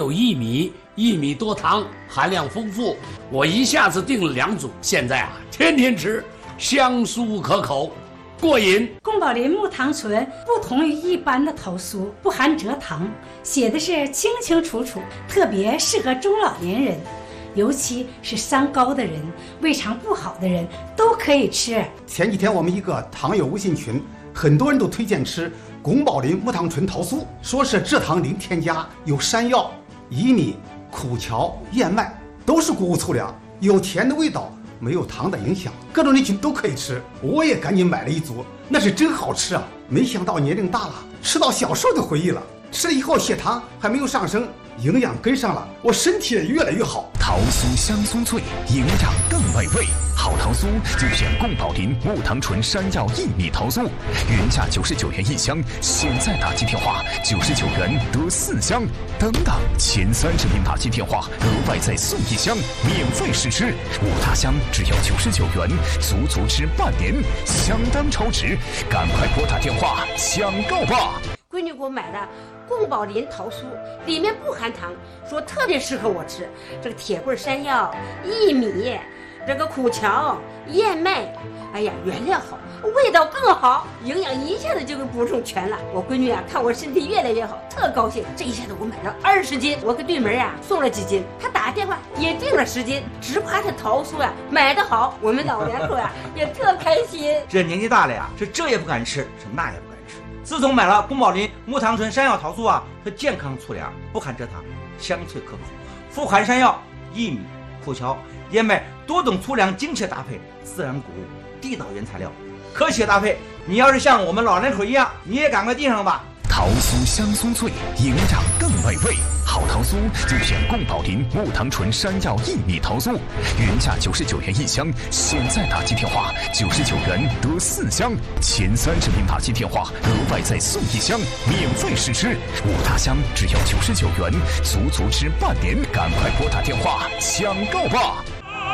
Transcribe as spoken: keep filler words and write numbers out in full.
有薏米，薏米多糖，含量丰富。我一下子订了两组，现在啊，天天吃，香酥可口，过瘾。 宫保林木糖醇不同于一般的桃酥，不含蔗糖，写的是清清楚楚，特别适合中老年人。尤其是三高的人、胃肠不好的人都可以吃。 前几天我们一个糖友微信群，很多人都推荐吃宫保林木糖醇桃酥，说是蔗糖零添加，有山药、薏米、苦荞、燕麦，都是谷物粗粮，有甜的味道，没有糖的影响，各种人群都可以吃。我也赶紧买了一组，那是真好吃啊！没想到年龄大了，吃到小时候的回忆了。吃了以后血糖还没有上升，营养跟上了，我身体也越来越好。 桃酥香酥脆，营养更美味。好桃酥就选宫保林木糖醇山药薏米桃酥，原价九十九元一箱，现在打进电话九十九元得四箱。等等，前三十名打进电话额外再送一箱，免费试吃。五大箱只要九十九元，足足吃半年，相当超值。赶快拨打电话抢购吧！ 闺女给我买的宫保林桃酥，里面不含糖，说特别适合我吃。这个铁棍山药、薏米，这个苦荞、燕麦，哎呀，原料好，味道更好，营养一下子就给补充全了。我闺女啊，看我身体越来越好，特高兴。这一下子我买了二十斤，我给对门啊送了几斤，她打电话也订了十斤，只夸这桃酥啊买得好，我们老两口啊也特开心。 这年纪大了呀，是这也不敢吃，是那也不敢吃。自从买了宫保林木糖醇山药桃酥啊，它健康粗粮，不含蔗糖，香脆可口，富含山药、薏米、苦荞、燕麦多种粗粮精确搭配，自然谷物，地道原材料，科学搭配。你要是像我们老人口一样，你也赶快订上吧。 桃酥香酥脆，营养更美味。好桃酥就选宫保林木糖醇山药薏米桃酥，原价九十九元一箱，现在打进电话九十九元得四箱，前三十名打进电话额外再送一箱，免费试吃。五大箱只要九十九元，足足吃半年。赶快拨打电话抢购吧！